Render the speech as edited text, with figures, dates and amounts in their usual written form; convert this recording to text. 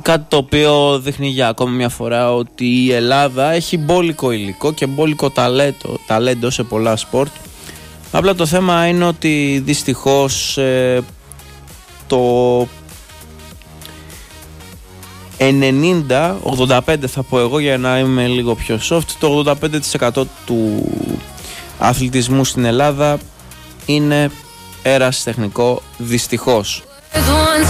Κάτι το οποίο δείχνει για ακόμα μια φορά ότι η Ελλάδα έχει μπόλικο υλικό και μπόλικο ταλέντο σε πολλά σπορτ. Απλά το θέμα είναι ότι δυστυχώς το 85 θα πω εγώ για να είμαι λίγο πιο soft, το 85% του αθλητισμού στην Ελλάδα είναι ερασιτεχνικό, δυστυχώς.